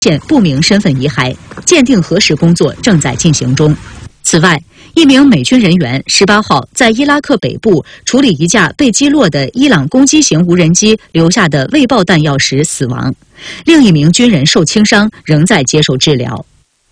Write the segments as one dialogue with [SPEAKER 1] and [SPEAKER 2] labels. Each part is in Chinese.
[SPEAKER 1] 现不明身份遗骸，鉴定核实工作正在进行中。此外，一名美军人员18号在伊拉克北部处理一架被击落的伊朗攻击型无人机留下的未爆弹药时死亡，另一名军人受轻伤，仍在接受治疗。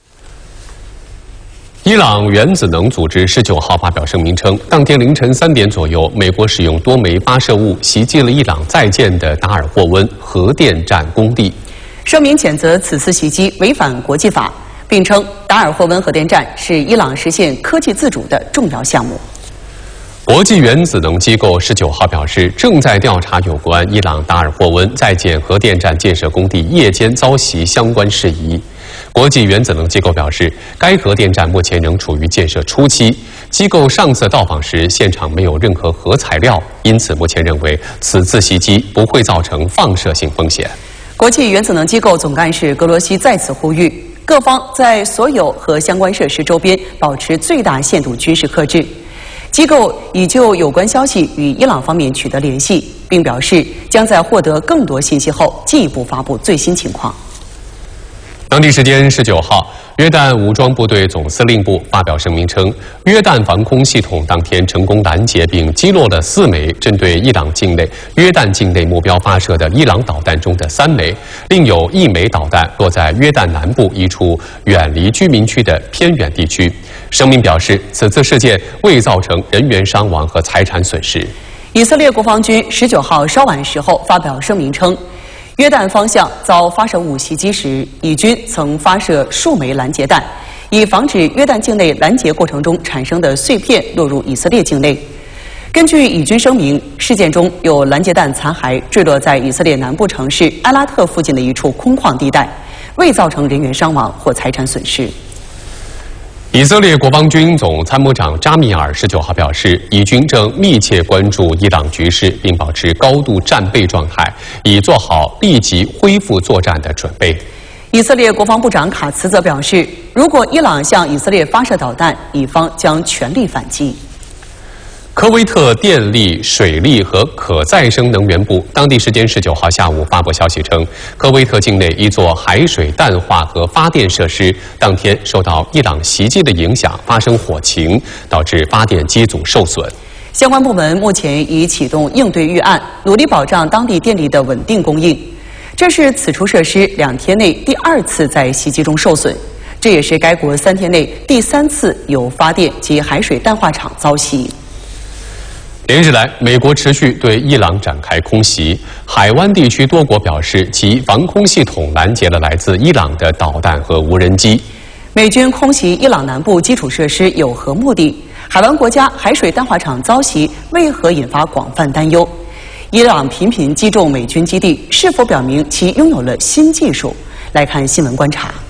[SPEAKER 2] 伊朗原子能组织19号发表声明称，当天凌晨3点左右，美国使用多枚发射物袭击了伊朗在建的达尔霍温核电站工地。
[SPEAKER 3] 声明谴责此次袭击违反国际法，并称达尔霍温核电站是伊朗实现科技自主的重要项目。
[SPEAKER 2] 国际原子能机构19号表示，正在调查有关伊朗达尔霍温在建核电站建设工地夜间遭袭相关事宜。国际原子能机构表示，该核电站目前仍处于建设初期。机构上次到访时，现场没有任何核材料，因此目前认为此次袭击不会造成放射性风险。
[SPEAKER 3] 国际原子能机构总干事格罗西再次呼吁，各方在所有和相关设施周边保持最大限度军事克制。机构已就有关消息与伊朗方面取得联系，并表示将在获得更多信息后进一步发布最新情况。
[SPEAKER 2] 当地时间19号，约旦武装部队总司令部发表声明称，约旦防空系统当天成功拦截并击落了4枚针对约旦境内目标发射的伊朗导弹中的3枚，另有1枚导弹落在约旦南部一处远离居民区的偏远地区。声明表示，此次事件未造成人员伤亡和财产损失。
[SPEAKER 3] 以色列国防军19号稍晚时候发表声明称，约旦方向遭发射物袭击时，以军曾发射数枚拦截弹，以防止约旦境内拦截过程中产生的碎片落入以色列境内。根据以军声明，事件中有拦截弹残骸坠落在以色列南部城市埃拉特附近的一处空旷地带，未造成人员伤亡或财产损失。
[SPEAKER 2] 以色列国防军总参谋长扎米尔19号表示，以军正密切关注伊朗局势，并保持高度战备状态，以做好立即恢复作战的准备。
[SPEAKER 3] 以色列国防部长卡茨则表示，如果伊朗向以色列发射导弹，以方将全力反击。
[SPEAKER 2] 科威特电力、水利和可再生能源部当地时间19号下午发布消息称，科威特境内一座海水淡化和发电设施当天受到伊朗袭击的影响，发生火情，导致发电机组受损。
[SPEAKER 3] 相关部门目前已启动应对预案，努力保障当地电力的稳定供应。这是此处设施2天内第2次在袭击中受损，这也是该国3天内第3次有发电及海水淡化厂遭袭。
[SPEAKER 2] 连日来，美国持续对伊朗展开空袭，海湾地区多国表示其防空系统拦截了来自伊朗的导弹和无人机。
[SPEAKER 3] 美军空袭伊朗南部基础设施有何目的？海湾国家海水淡化厂遭袭，为何引发广泛担忧？伊朗频频击中美军基地，是否表明其拥有了新技术？来看新闻观察。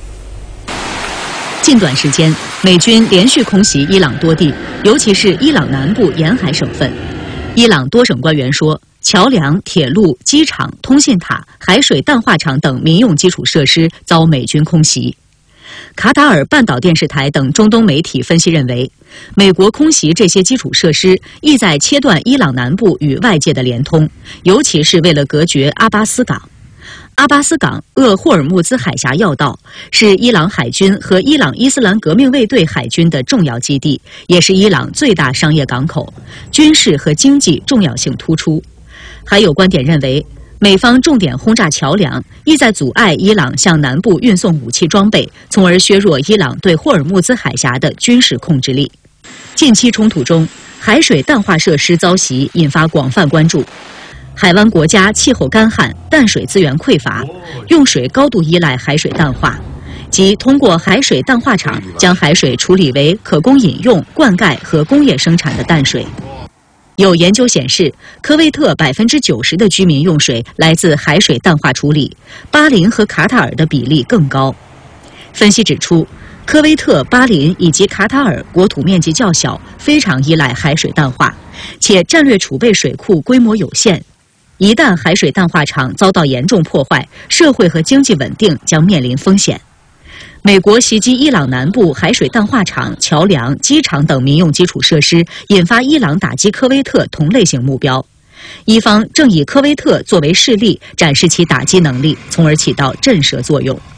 [SPEAKER 1] 近段时间，美军连续空袭伊朗多地，尤其是伊朗南部沿海省份。伊朗多省官员说，桥梁、铁路、机场、通信塔、海水淡化厂等民用基础设施遭美军空袭。卡塔尔半岛电视台等中东媒体分析认为，美国空袭这些基础设施，意在切断伊朗南部与外界的联通，尤其是为了隔绝阿巴斯港。阿巴斯港鄂霍尔木兹海峡要道是伊朗海军和伊朗伊斯兰革命卫队海军的重要基地，也是伊朗最大商业港口，军事和经济重要性突出。还有观点认为，美方重点轰炸桥梁，意在阻碍伊朗向南部运送武器装备，从而削弱伊朗对霍尔木兹海峡的军事控制力。近期冲突中，海水淡化设施遭袭，引发广泛关注。海湾国家气候干旱，淡水资源匮乏，用水高度依赖海水淡化，即通过海水淡化厂将海水处理为可供饮用、灌溉和工业生产的淡水。有研究显示，科威特90%的居民用水来自海水淡化处理，巴林和卡塔尔的比例更高。分析指出，科威特、巴林以及卡塔尔国土面积较小，非常依赖海水淡化，且战略储备水库规模有限。一旦海水淡化厂遭到严重破坏，社会和经济稳定将面临风险。美国袭击伊朗南部海水淡化厂、桥梁、机场等民用基础设施，引发伊朗打击科威特同类型目标。 伊方正以科威特作为示例，展示其打击能力，从而起到震慑作用。